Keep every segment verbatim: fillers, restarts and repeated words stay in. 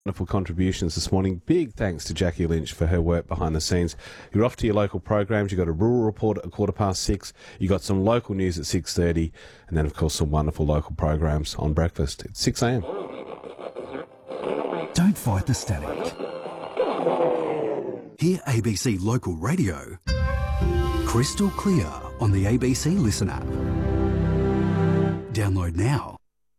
Wonderful contributions this morning. Big thanks to Jackie Lynch for her work behind the scenes. You're off to your local programs. You've got a rural report at a quarter past six. You've got some local news at six thirty. And then, of course, some wonderful local programs on breakfast at six a.m. Don't fight the static. Hear A B C Local Radio crystal clear on the A B C Listen app. Download now.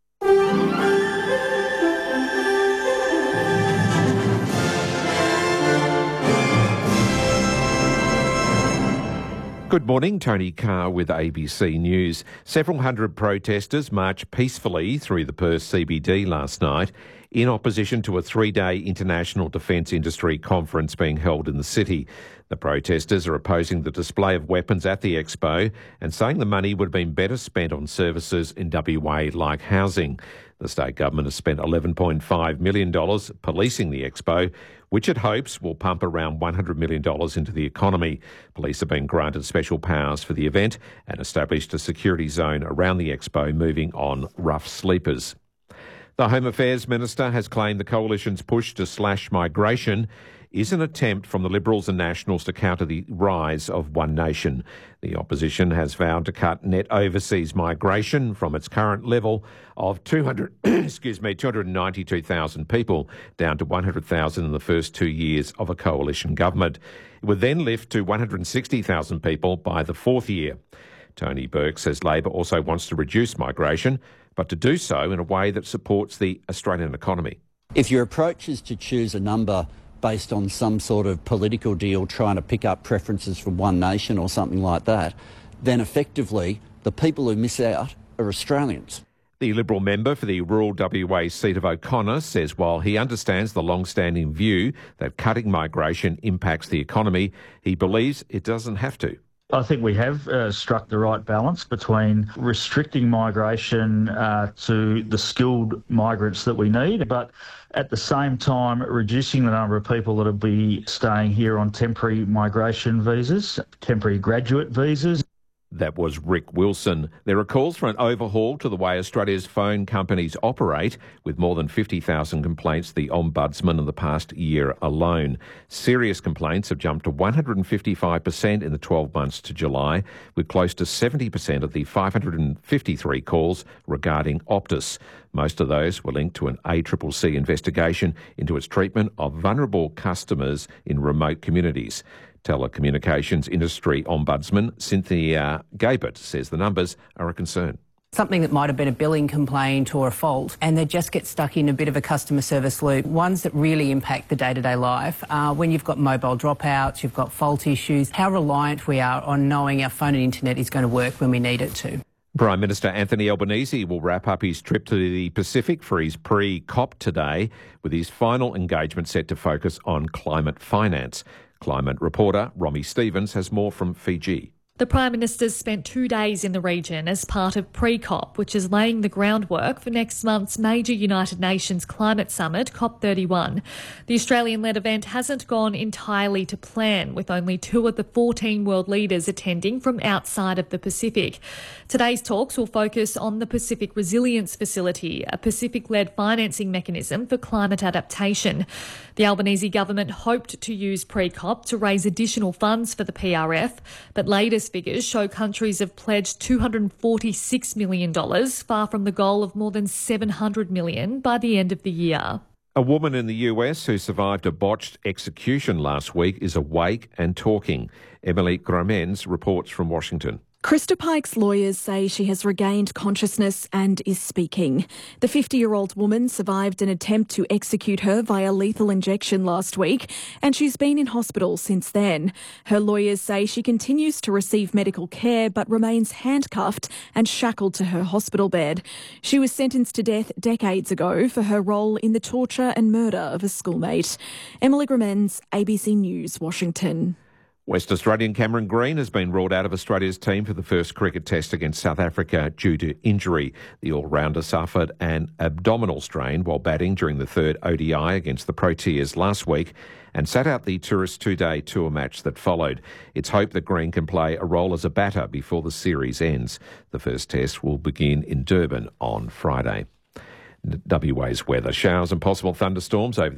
Good morning, Tony Carr with A B C News. Several hundred protesters marched peacefully through the Perth C B D last night in opposition to a three-day International Defence Industry Conference being held in the city. The protesters are opposing the display of weapons at the expo and saying the money would have been better spent on services in W A like housing. The state government has spent eleven point five million dollars policing the expo, which it hopes will pump around one hundred million dollars into the economy. Police have been granted special powers for the event and established a security zone around the expo, moving on rough sleepers. The Home Affairs Minister has claimed the Coalition's push to slash migration is an attempt from the Liberals and Nationals to counter the rise of One Nation. The opposition has vowed to cut net overseas migration from its current level of two hundred, excuse me, two hundred ninety-two thousand people down to one hundred thousand in the first two years of a coalition government. It would then lift to one hundred sixty thousand people by the fourth year. Tony Burke says Labor also wants to reduce migration, but to do so in a way that supports the Australian economy. If your approach is to choose a number based on some sort of political deal trying to pick up preferences from One Nation or something like that, then effectively the people who miss out are Australians. The Liberal member for the rural W A seat of O'Connor says while he understands the long-standing view that cutting migration impacts the economy, he believes it doesn't have to. I think we have uh, struck the right balance between restricting migration uh, to the skilled migrants that we need, but at the same time reducing the number of people that will be staying here on temporary migration visas, temporary graduate visas. That was Rick Wilson. There are calls for an overhaul to the way Australia's phone companies operate, with more than fifty thousand complaints to the Ombudsman in the past year alone. Serious complaints have jumped to one hundred fifty-five percent in the twelve months to July, with close to seventy percent of the five hundred fifty-three calls regarding Optus. Most of those were linked to an A C C C investigation into its treatment of vulnerable customers in remote communities. Telecommunications Industry Ombudsman Cynthia Gabert says the numbers are a concern. Something that might have been a billing complaint or a fault, and they just get stuck in a bit of a customer service loop. Ones that really impact the day-to-day life are when you've got mobile dropouts, you've got fault issues, how reliant we are on knowing our phone and internet is going to work when we need it to. Prime Minister Anthony Albanese will wrap up his trip to the Pacific for his pre-COP today, with his final engagement set to focus on climate finance. Climate reporter Romy Stevens has more from Fiji. The Prime Minister's spent two days in the region as part of pre-COP, which is laying the groundwork for next month's major United Nations Climate Summit, COP thirty-one. The Australian-led event hasn't gone entirely to plan, with only two of the fourteen world leaders attending from outside of the Pacific. Today's talks will focus on the Pacific Resilience Facility, a Pacific-led financing mechanism for climate adaptation. The Albanese government hoped to use pre-COP to raise additional funds for the P R F, but latest figures show countries have pledged two hundred forty-six million dollars, far from the goal of more than seven hundred million dollars by the end of the year. A woman in the U S who survived a botched execution last week is awake and talking. Emily Gromens reports from Washington. Krista Pike's lawyers say she has regained consciousness and is speaking. The fifty-year-old woman survived an attempt to execute her via lethal injection last week, and she's been in hospital since then. Her lawyers say she continues to receive medical care but remains handcuffed and shackled to her hospital bed. She was sentenced to death decades ago for her role in the torture and murder of a schoolmate. Emily Gromens, A B C News, Washington. West Australian Cameron Green has been ruled out of Australia's team for the first cricket test against South Africa due to injury. The all-rounder suffered an abdominal strain while batting during the third O D I against the Proteas last week and sat out the Tourist two-day tour match that followed. It's hoped that Green can play a role as a batter before the series ends. The first test will begin in Durban on Friday. W A's weather. Showers and possible thunderstorms over